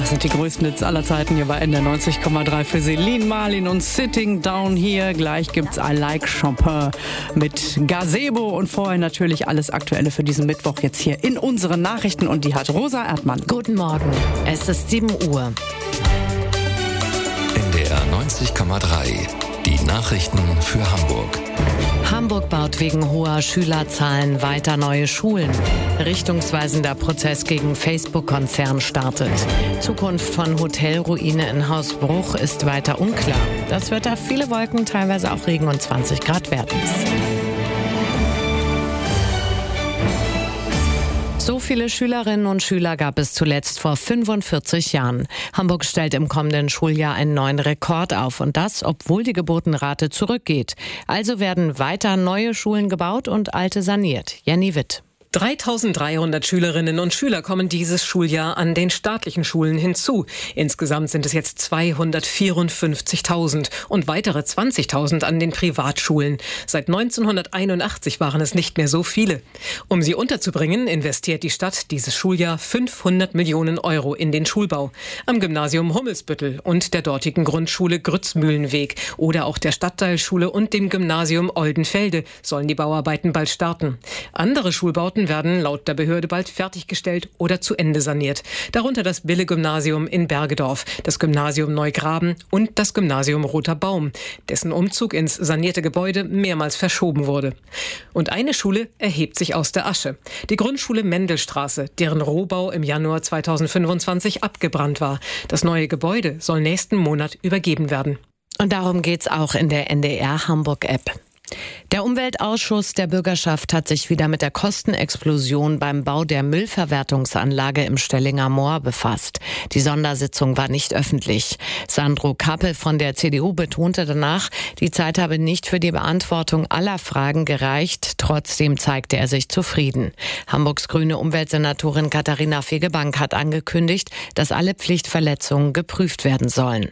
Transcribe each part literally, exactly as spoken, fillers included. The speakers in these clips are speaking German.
Das sind die größten Hits aller Zeiten hier bei N D R neunzig Komma drei für Celine, Marlin und Sitting Down Here. Gleich gibt's I Like Chopin mit Gazebo und vorher natürlich alles Aktuelle für diesen Mittwoch jetzt hier in unseren Nachrichten und die hat Rosa Erdmann. Guten Morgen, es ist sieben Uhr. N D R neunzig Komma drei, die Nachrichten für Hamburg. Hamburg baut wegen hoher Schülerzahlen weiter neue Schulen. Richtungsweisender Prozess gegen Facebook-Konzern startet. Zukunft von Hotelruine in Hausbruch ist weiter unklar. Das Wetter, viele Wolken, teilweise auch Regen und zwanzig Grad werden es. So viele Schülerinnen und Schüler gab es zuletzt vor fünfundvierzig Jahren. Hamburg stellt im kommenden Schuljahr einen neuen Rekord auf und das, obwohl die Geburtenrate zurückgeht. Also werden weiter neue Schulen gebaut und alte saniert. Jenny Witt. dreitausenddreihundert Schülerinnen und Schüler kommen dieses Schuljahr an den staatlichen Schulen hinzu. Insgesamt sind es jetzt zweihundertvierundfünfzigtausend und weitere zwanzigtausend an den Privatschulen. Seit neunzehnhunderteinundachtzig waren es nicht mehr so viele. Um sie unterzubringen, investiert die Stadt dieses Schuljahr fünfhundert Millionen Euro in den Schulbau. Am Gymnasium Hummelsbüttel und der dortigen Grundschule Grützmühlenweg oder auch der Stadtteilschule und dem Gymnasium Oldenfelde sollen die Bauarbeiten bald starten. Andere Schulbauten werden laut der Behörde bald fertiggestellt oder zu Ende saniert. Darunter das Bille-Gymnasium in Bergedorf, das Gymnasium Neugraben und das Gymnasium Roter Baum, dessen Umzug ins sanierte Gebäude mehrmals verschoben wurde. Und eine Schule erhebt sich aus der Asche. Die Grundschule Mendelstraße, deren Rohbau im Januar zweitausendfünfundzwanzig abgebrannt war. Das neue Gebäude soll nächsten Monat übergeben werden. Und darum geht's auch in der N D R Hamburg-App. Der Umweltausschuss der Bürgerschaft hat sich wieder mit der Kostenexplosion beim Bau der Müllverwertungsanlage im Stellinger Moor befasst. Die Sondersitzung war nicht öffentlich. Sandro Kappel von der C D U betonte danach, die Zeit habe nicht für die Beantwortung aller Fragen gereicht. Trotzdem zeigte er sich zufrieden. Hamburgs grüne Umweltsenatorin Katharina Fegebank hat angekündigt, dass alle Pflichtverletzungen geprüft werden sollen.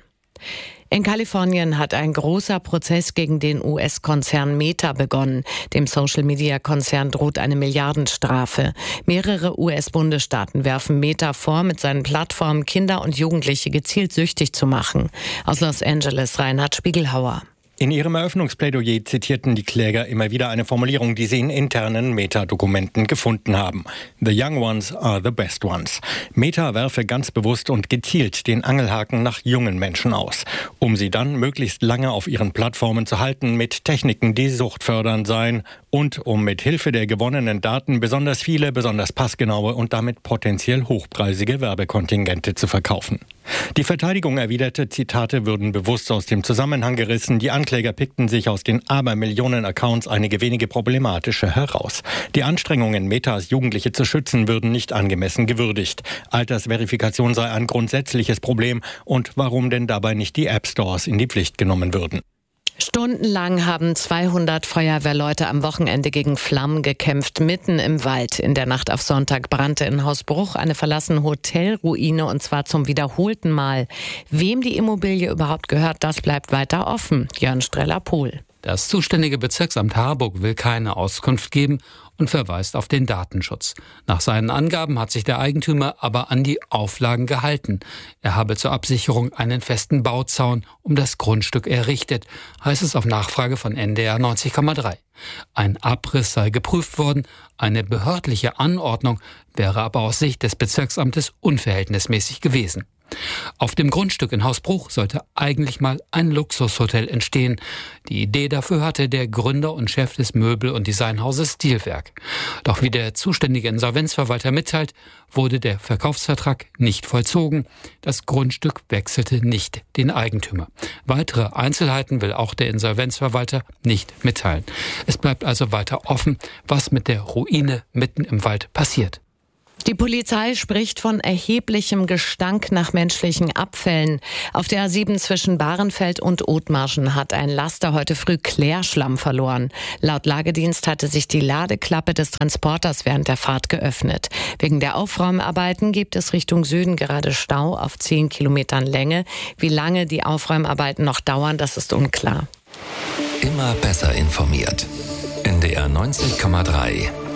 In Kalifornien hat ein großer Prozess gegen den U S-Konzern Meta begonnen. Dem Social-Media-Konzern droht eine Milliardenstrafe. Mehrere U S-Bundesstaaten werfen Meta vor, mit seinen Plattformen Kinder und Jugendliche gezielt süchtig zu machen. Aus Los Angeles, Reinhard Spiegelhauer. In ihrem Eröffnungsplädoyer zitierten die Kläger immer wieder eine Formulierung, die sie in internen Meta-Dokumenten gefunden haben. The young ones are the best ones. Meta werfe ganz bewusst und gezielt den Angelhaken nach jungen Menschen aus, um sie dann möglichst lange auf ihren Plattformen zu halten mit Techniken, die suchtfördernd seien und um mit Hilfe der gewonnenen Daten besonders viele, besonders passgenaue und damit potenziell hochpreisige Werbekontingente zu verkaufen. Die Verteidigung erwiderte, Zitate würden bewusst aus dem Zusammenhang gerissen. Die Ankläger pickten sich aus den Abermillionen Accounts einige wenige problematische heraus. Die Anstrengungen, Metas Jugendliche zu schützen, würden nicht angemessen gewürdigt. Altersverifikation sei ein grundsätzliches Problem. Und warum denn dabei nicht die App Stores in die Pflicht genommen würden? Stundenlang haben zweihundert Feuerwehrleute am Wochenende gegen Flammen gekämpft, mitten im Wald. In der Nacht auf Sonntag brannte in Hausbruch eine verlassene Hotelruine und zwar zum wiederholten Mal. Wem die Immobilie überhaupt gehört, das bleibt weiter offen. Jörn Streller-Pohl. Das zuständige Bezirksamt Harburg will keine Auskunft geben und verweist auf den Datenschutz. Nach seinen Angaben hat sich der Eigentümer aber an die Auflagen gehalten. Er habe zur Absicherung einen festen Bauzaun um das Grundstück errichtet, heißt es auf Nachfrage von N D R neunzig Komma drei. Ein Abriss sei geprüft worden, eine behördliche Anordnung wäre aber aus Sicht des Bezirksamtes unverhältnismäßig gewesen. Auf dem Grundstück in Hausbruch sollte eigentlich mal ein Luxushotel entstehen. Die Idee dafür hatte der Gründer und Chef des Möbel- und Designhauses Stilwerk. Doch wie der zuständige Insolvenzverwalter mitteilt, wurde der Verkaufsvertrag nicht vollzogen. Das Grundstück wechselte nicht den Eigentümer. Weitere Einzelheiten will auch der Insolvenzverwalter nicht mitteilen. Es bleibt also weiter offen, was mit der Ruine mitten im Wald passiert. Die Polizei spricht von erheblichem Gestank nach menschlichen Abfällen. Auf der A sieben zwischen Bahrenfeld und Othmarschen hat ein Laster heute früh Klärschlamm verloren. Laut Lagedienst hatte sich die Ladeklappe des Transporters während der Fahrt geöffnet. Wegen der Aufräumarbeiten gibt es Richtung Süden gerade Stau auf zehn Kilometern Länge. Wie lange die Aufräumarbeiten noch dauern, das ist unklar. Immer besser informiert. N D R neunzig Komma drei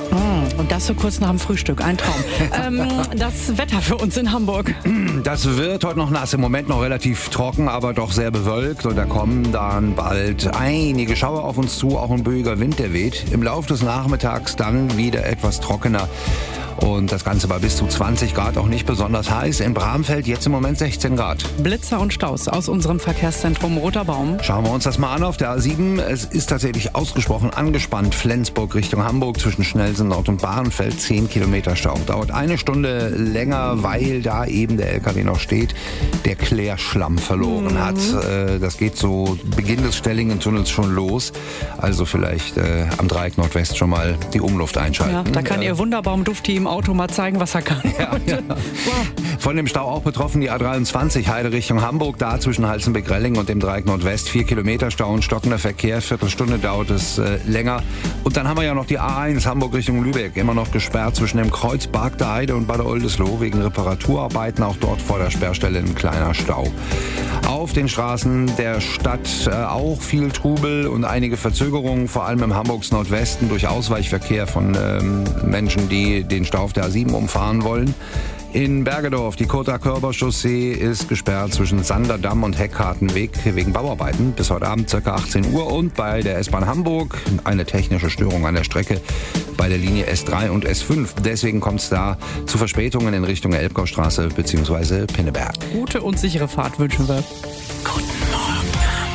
Mm, und das so kurz nach dem Frühstück, ein Traum. ähm, das Wetter für uns in Hamburg. Das wird heute noch nass, im Moment noch relativ trocken, aber doch sehr bewölkt. Und da kommen dann bald einige Schauer auf uns zu, auch ein böiger Wind, der weht. Im Laufe des Nachmittags dann wieder etwas trockener. Und das Ganze bei bis zu zwanzig Grad, auch nicht besonders heiß. In Bramfeld jetzt im Moment sechzehn Grad. Blitzer und Staus aus unserem Verkehrszentrum Roter Baum. Schauen wir uns das mal an auf der A sieben. Es ist tatsächlich ausgesprochen angespannt. Flensburg Richtung Hamburg zwischen Schnellsen Nord und Bahrenfeld. zehn Kilometer Stau. Dauert eine Stunde länger, weil da eben der L K W noch steht, der Klärschlamm verloren mhm. hat. Das geht so Beginn des Stellingen-Tunnels schon los. Also vielleicht äh, am Dreieck Nordwest schon mal die Umluft einschalten. Ja, da kann ja. Ihr Wunderbaum-Duft-Team Auto mal zeigen, was er kann. Ja, ja. Wow. Von dem Stau auch betroffen die A dreiundzwanzig Heide Richtung Hamburg, da zwischen Halstenbeck-Relling und dem Dreieck Nordwest. Vier Kilometer Stau und stockender Verkehr, Viertelstunde dauert es äh, länger. Und dann haben wir ja noch die A eins Hamburg Richtung Lübeck, immer noch gesperrt zwischen dem Kreuz Bark der Heide und Bad Oldesloe wegen Reparaturarbeiten. Auch dort vor der Sperrstelle ein kleiner Stau. Auf den Straßen der Stadt äh, auch viel Trubel und einige Verzögerungen, vor allem im Hamburgs Nordwesten durch Ausweichverkehr von ähm, Menschen, die den Stau auf der A sieben umfahren wollen. In Bergedorf, die Kota-Körber-Chaussee ist gesperrt zwischen Sanderdamm und Heckkartenweg wegen Bauarbeiten bis heute Abend ca. achtzehn Uhr. Und bei der S-Bahn Hamburg eine technische Störung an der Strecke bei der Linie S drei und S fünf. Deswegen kommt es da zu Verspätungen in Richtung Elbgaustraße bzw. Pinneberg. Gute und sichere Fahrt wünschen wir. Guten Morgen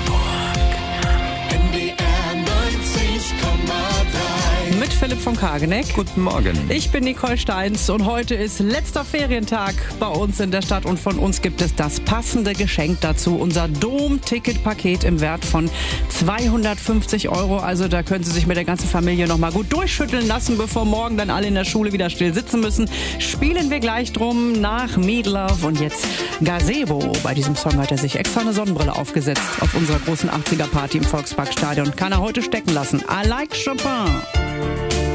Hamburg. N D R neunzig Komma drei. Mit Philipp von Kageneck. Guten Morgen. Ich bin Nicole Steins und heute ist letzter Ferientag bei uns in der Stadt und von uns gibt es das passende Geschenk dazu. Unser Dom-Ticket-Paket im Wert von zweihundertfünfzig Euro. Also da können Sie sich mit der ganzen Familie noch mal gut durchschütteln lassen, bevor morgen dann alle in der Schule wieder still sitzen müssen. Spielen wir gleich drum nach Meatloaf und jetzt Gazebo. Bei diesem Song hat er sich extra eine Sonnenbrille aufgesetzt auf unserer großen achtziger Party im Volksparkstadion. Kann er heute stecken lassen. I like Chopin.